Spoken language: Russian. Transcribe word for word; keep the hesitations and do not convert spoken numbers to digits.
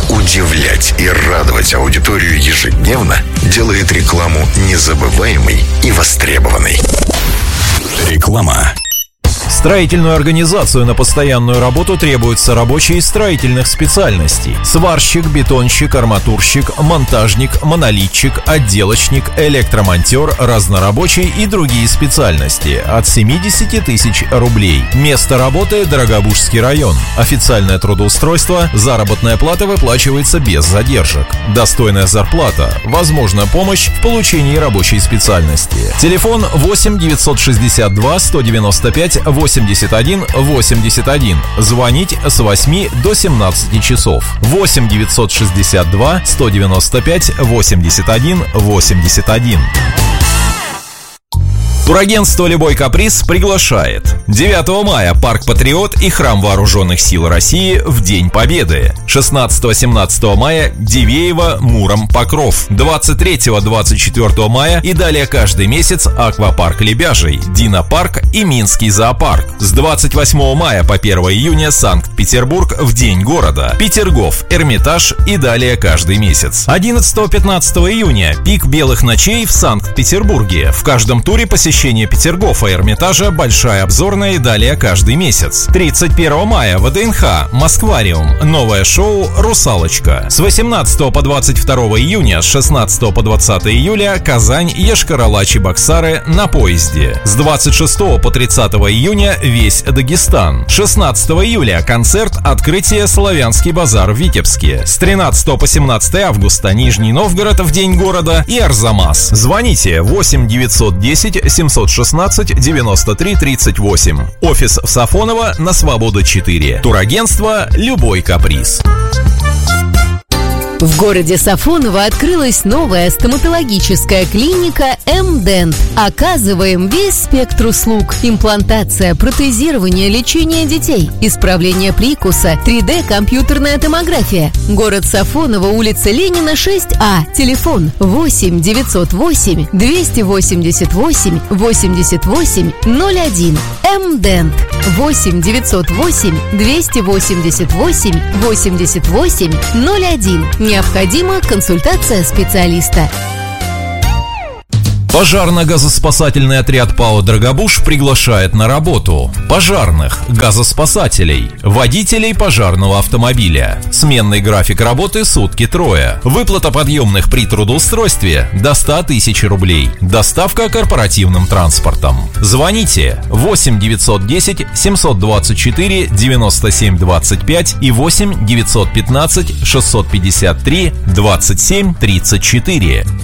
Удивлять и радовать аудиторию ежедневно делает рекламу незабываемой и востребованной. Реклама. Строительную организацию на постоянную работу требуются рабочие строительных специальностей: сварщик, бетонщик, арматурщик, монтажник, монолитчик, отделочник, электромонтер, разнорабочий и другие специальности от семидесяти тысяч рублей. Место работы — Дорогобужский район. Официальное трудоустройство, заработная плата выплачивается без задержек. Достойная зарплата, возможна помощь в получении рабочей специальности. Телефон восемь девятьсот шестьдесят два сто девяносто пять восемьдесят один восемьдесят один. Звонить с восьми до семнадцати часов. восемь девятьсот шестьдесят два сто девяносто пять восемьдесят один восемьдесят один. Турагентство «Любой каприз» приглашает. девятого мая парк «Патриот» и храм Вооруженных сил России в День Победы. шестнадцатого-семнадцатого мая Дивеево, Муром, Покров. двадцать третьего - двадцать четвёртого мая и далее каждый месяц аквапарк Лебяжий, Динопарк и Минский зоопарк. С двадцать восьмого мая по первого июня Санкт-Петербург в День города, Петергоф, Эрмитаж и далее каждый месяц. одиннадцатого-пятнадцатого июня пик белых ночей в Санкт-Петербурге. В каждом туре посещение Петергофа, Эрмитажа, большая обзорная и далее каждый месяц. тридцать первого мая ВДНХ, Москвариум, новое шоу «Русалочка». С восемнадцатого по двадцать второго июня, с шестнадцатого по двадцатое июля Казань, Йошкар-Олы-Чебоксары на поезде. С двадцать шестого по тридцатого июня весь Дагестан. шестнадцатого июля концерт «Открытие Славянский базар» в Витебске. С тринадцатого по семнадцатое августа Нижний Новгород в День города и Арзамас. Звоните восемь девятьсот десять семьсот шестнадцать девяносто три тридцать восемь. Офис в Сафоново на Свобода четыре. Турагентство «Любой каприз». В городе Сафоново открылась новая стоматологическая клиника «М-Дент». Оказываем весь спектр услуг: имплантация, протезирование, лечение детей, исправление прикуса, три дэ компьютерная томография. Город Сафоново, улица Ленина, шесть А. Телефон восемь девятьсот восемь двести восемьдесят восемь восемьдесят восемь ноль один. М-Дент. восемь девятьсот восемь двести восемьдесят восемь восемьдесят восемь ноль один. Необходима консультация специалиста. Пожарно-газоспасательный отряд ПАО «Дорогобуж» приглашает на работу пожарных, газоспасателей, водителей пожарного автомобиля. Сменный график работы сутки трое. Выплата подъемных при трудоустройстве до ста тысяч рублей. Доставка корпоративным транспортом. Звоните восемь девятьсот десять семьсот двадцать четыре девяносто семь двадцать пять и восемь девятьсот пятнадцать шестьсот пятьдесят три двадцать семь тридцать четыре.